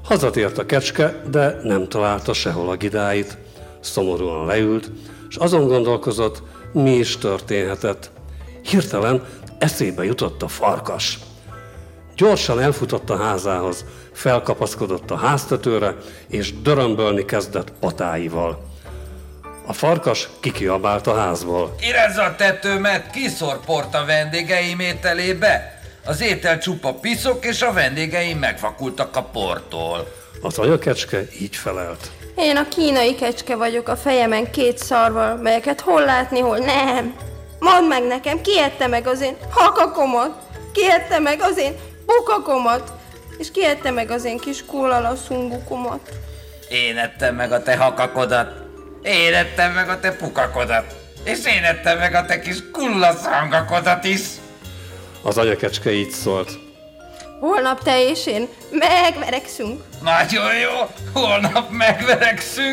Hazatért a kecske, de nem találta sehol a gidáit. Szomorúan leült, és azon gondolkozott, mi is történhetett. Hirtelen eszébe jutott a farkas. Gyorsan elfutott a házához, felkapaszkodott a háztetőre, és dörömbölni kezdett patáival. A farkas kikiabált a házból. Irezz a tetőmet, kiszor port a vendégeim ételébe. Az étel csupa piszok, és a vendégeim megvakultak a portól. Az anyakecske így felelt. Én a kínai kecske vagyok a fejemen 2 szarval, melyeket hol látni, hol nem. Mondd meg nekem, ki ette meg az én hakakomat? Ki ette meg az én bukakomat? És ki ette meg az én kis kólalaszungukomat? Én ettem meg a te hakakodat, én ettem meg a te pukakodat, és én ettem meg a te kis kullaszangakodat is. Az anyakecske így szólt. Holnap te és én megverekszünk. Nagyon jó, holnap megverekszünk.